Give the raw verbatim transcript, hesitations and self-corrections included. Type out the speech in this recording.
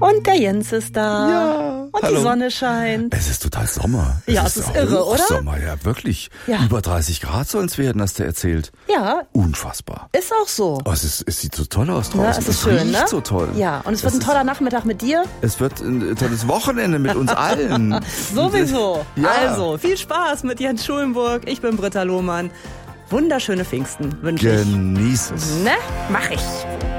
Und der Jens ist da. Ja. Und Hallo. die Sonne scheint. Es ist total Sommer. Ja, es ist irre, oder? Sommer, ja, wirklich. Ja. Über dreißig Grad soll es werden, hast du erzählt. Ja, Unfassbar. ist auch so. Oh, es, ist, es sieht so toll aus draußen. Ja, es ist schön, riecht ne? so toll. Ja, und es wird Das ein toller ist, Nachmittag mit dir. Es wird ein tolles Wochenende mit uns allen. Sowieso. Ja. Also, viel Spaß mit Jens Schulenburg. Ich bin Britta Lohmann. Wunderschöne Pfingsten wünsche ich. Genieß es. Ne? Mach ich.